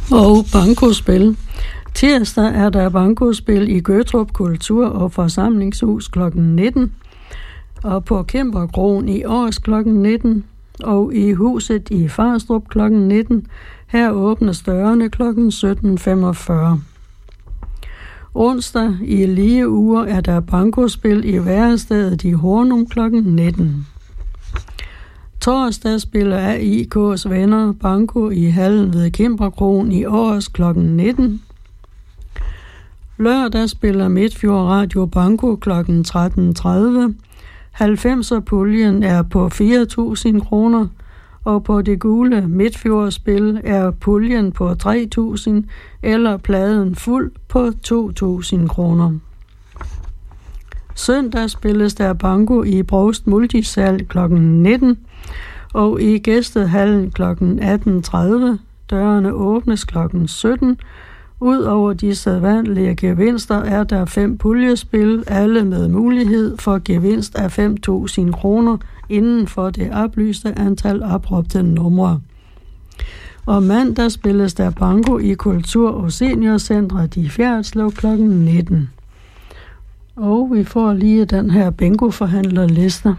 og bankospil. Tirsdag er der bankospil i Gøtrup Kultur- og Forsamlingshus kl. 19, og på Kæmperkroen i Års kl. 19, og i huset i Farstrup kl. 19. Her åbnes dørene kl. 17.45. Onsdag i lige uger er der bankospil i værestedet i Hornum kl. 19. Torsdag spiller AIK's venner banko i hallen ved Kæmperkroen i Års kl. 19. Lørdag spiller Midtfjord Radio banko kl. 13.30. 90'er-puljen er på 4.000 kroner, og på det gule Midtfjord-spil er puljen på 3.000 eller pladen fuld på 2.000 kroner. Søndag spilles der banko i Brovst Multisal kl. 19 og i Gæstehallen kl. 18.30. Dørene åbnes kl. 17. Udover de sædvanlige gevinster er der 5 puljespil, alle med mulighed for gevinst af 5.000 kroner inden for det oplyste antal opråbte numre. Og mandag spilles der banko i Kultur- og Seniorcentret i Fjerritslev kl. 19. Og vi får lige den her bingo-forhandlerliste.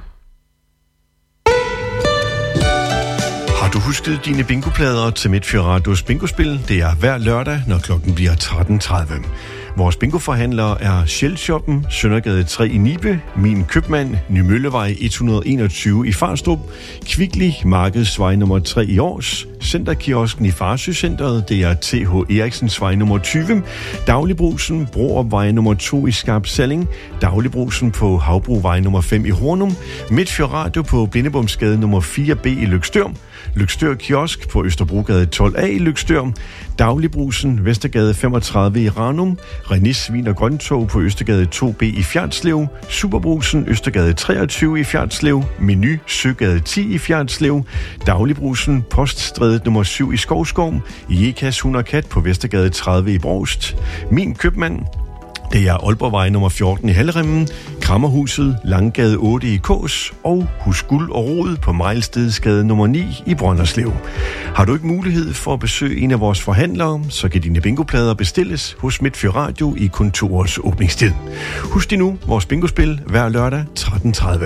Har du husket dine bingoplader til Midtfjord Radios bingospil? Det er hver lørdag, når klokken bliver 13.30. Vores bingoforhandlere er Shell-shoppen, Søndergade 3 i Nibe, Min Købmand, Nymøllevej 121 i Farstrup, Kvickly, Markedsvej nummer 3 i Års, Centerkiosken i Farsøcenteret, det er TH Eriksensvej nummer 20, Dagligbrusen, Broopvej nummer 2 i Skarp Salling, Dagligbrusen på Havbruvej nummer 5 i Hornum, Midtfjord Radio på Blindebomsgade nummer 4B i Løgstør, Løgstør Kiosk på Østerbrogade 12A i Løgstør, Dagligbrusen, Vestergade 35 i Ranum, Renis Svin og Grøntog på Østergade 2B i Fjerritslev, Superbrusen, Østergade 23 i Fjerritslev, Menu, Søgade 10 i Fjerritslev, Dagligbrusen, Poststrædet nummer 7 i Skovskov, Jekas Hund og Kat på Vestergade 30 i Brovst, Min Købmand, det er Aalborgvej nummer 14 i Halleremmen, Krammerhuset, Langgade 8 i Kås og Hus Guld og Rod på Mejlstedsgade nummer 9 i Brønderslev. Har du ikke mulighed for at besøge en af vores forhandlere, så kan dine bingoplader bestilles hos Midtfjord Radio i kontorets åbningstid. Husk dig nu, vores bingospil hver lørdag 13.30.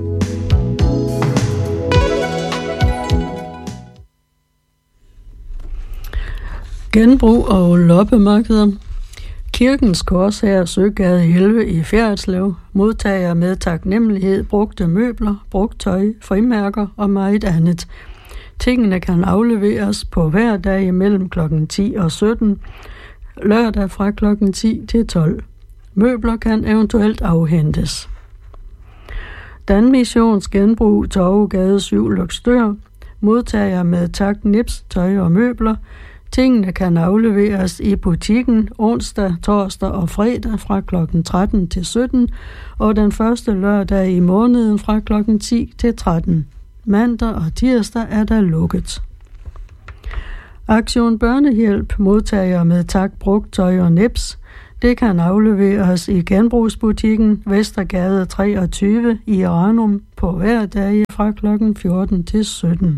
Genbrug og loppemarkeder. Kirkens Korshær, Søgade 11 i Fjerritslev, modtager med taknemmelighed brugte møbler, brugt tøj, frimærker og meget andet. Tingene kan afleveres på hver dag mellem kl. 10 og 17, lørdag fra kl. 10 til 12. Møbler kan eventuelt afhentes. Danmissions Genbrug, Torvegade 7, Løgstør, modtager med tak nips, tøj og møbler. Tingene kan afleveres i butikken onsdag, torsdag og fredag fra kl. 13 til 17, og den første lørdag i måneden fra kl. 10 til 13. Mandag og tirsdag er der lukket. Aktion Børnehjælp modtager med tak brugt tøj og nips. Det kan afleveres i genbrugsbutikken Vestergade 23 i Ranum på hverdag fra kl. 14 til 17.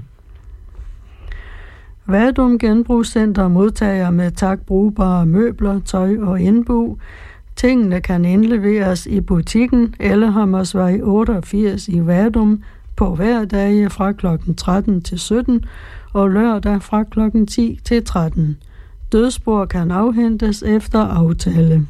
Vadum Genbrugscenter modtager med tak brugbare møbler, tøj og indbo. Tingene kan indleveres i butikken eller Hammersvej 88 i Vadum på hverdag fra kl. 13 til 17 og lørdag fra kl. 10 til 13. Dødsbord kan afhentes efter aftale.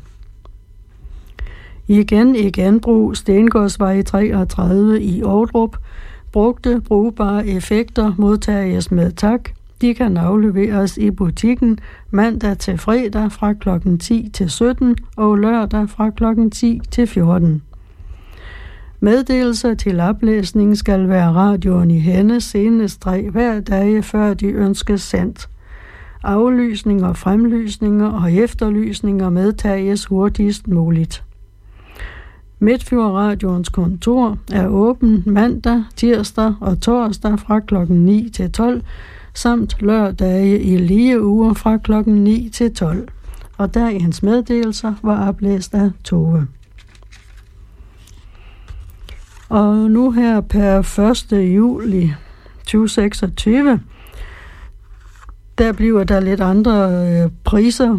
Igen i genbrug Stengårdsvej 33 i Ordrup. Brugte brugbare effekter modtages med tak. De kan afleveres i butikken mandag til fredag fra kl. 10 til 17 og lørdag fra kl. 10 til 14. Meddelelser til oplæsning skal være radioen i hænde senest 3 hverdage, før de ønskes sendt. Aflysninger, fremlysninger og efterlysninger medtages hurtigst muligt. Midtfjord Radions kontor er åben mandag, tirsdag og torsdag fra kl. 9 til 12, samt lørdage i lige uger fra kl. 9 til 12. Og dagens meddelelser var oplæst af Tove. Og nu her per 1. juli 2026 Der bliver der lidt andre priser,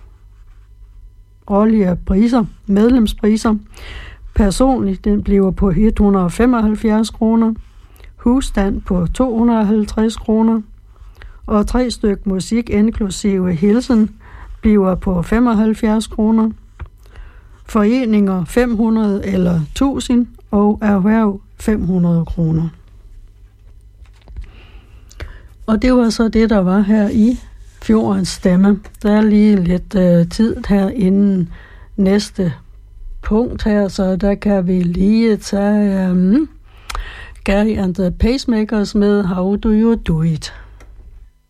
årlige priser, medlemspriser. Personligt, den bliver på 175 kroner. Husstand på 250 kroner. Og 3 styk musik, inklusive hilsen, bliver på 75 kroner. Foreninger 500 eller 1000 og erhverv 500 kroner. Og det var så det, der var her i Fjordens Stemme. Der er lige lidt tid her inden næste punkt her, så der kan vi lige tage Gary and the Pacemakers med How Do You Do It?